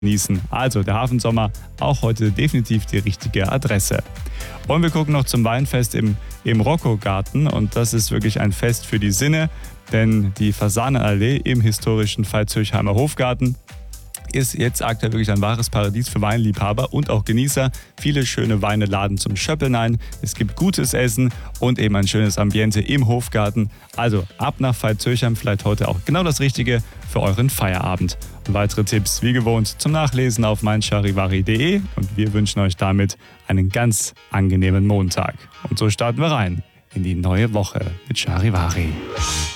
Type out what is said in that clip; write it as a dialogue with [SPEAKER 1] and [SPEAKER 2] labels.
[SPEAKER 1] genießen. Also der Hafensommer auch heute definitiv die richtige Adresse. Und wir gucken noch zum Weinfest im Rocco-Garten und das ist wirklich ein Fest für die Sinne, denn die Fasanenallee im historischen Veitshöchheimer Hofgarten ist jetzt aktuell wirklich ein wahres Paradies für Weinliebhaber und auch Genießer. Viele schöne Weine laden zum Schöppeln ein. Es gibt gutes Essen und eben ein schönes Ambiente im Hofgarten. Also ab nach Veitshöchheim, vielleicht heute auch genau das Richtige für euren Feierabend. Und weitere Tipps wie gewohnt zum Nachlesen auf meincharivari.de und wir wünschen euch damit einen ganz angenehmen Montag. Und so starten wir rein in die neue Woche mit Charivari.